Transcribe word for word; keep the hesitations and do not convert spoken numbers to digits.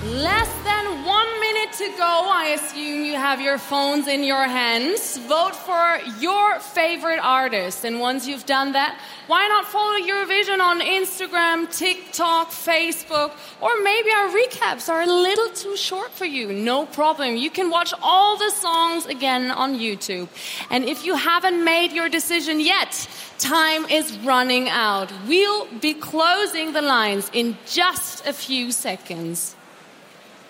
Less than one minute to go. I assume you have your phones in your hands. Vote for your favorite artist. And once you've done that, why not follow Eurovision on Instagram, TikTok, Facebook? Or maybe our recaps are a little too short for you. No problem. You can watch all the songs again on YouTube. And if you haven't made your decision yet, time is running out. We'll be closing the lines in just a few seconds.